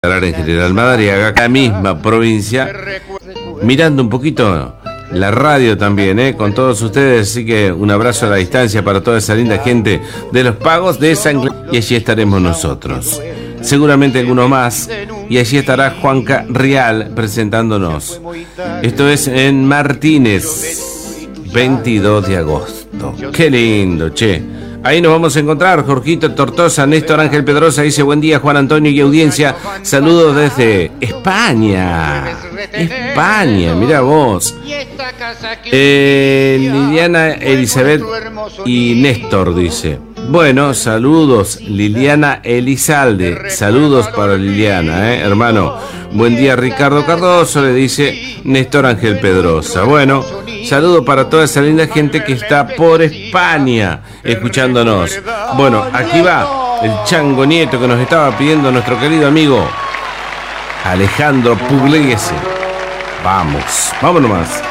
en General Madariaga, acá misma provincia, mirando un poquito la radio también, con todos ustedes, así que un abrazo a la distancia para toda esa linda gente de los Pagos de San Clemente, y allí estaremos nosotros, seguramente alguno más, y allí estará Juanca Real presentándonos. Esto es en Martínez, 22 de agosto. Qué lindo, che. Ahí nos vamos a encontrar, Jorgito Tortosa, Néstor Ángel Pedrosa dice buen día, Juan Antonio y audiencia, saludos desde España, mira vos. Liliana, Elizabeth y Néstor dice, bueno, saludos Liliana Elizalde, saludos para Liliana, hermano. Buen día Ricardo Cardoso, le dice Néstor Ángel Pedrosa. Bueno, saludo para toda esa linda gente que está por España escuchándonos. Bueno, aquí va el Chango Nieto que nos estaba pidiendo nuestro querido amigo Alejandro Pugliese. Vamos nomás.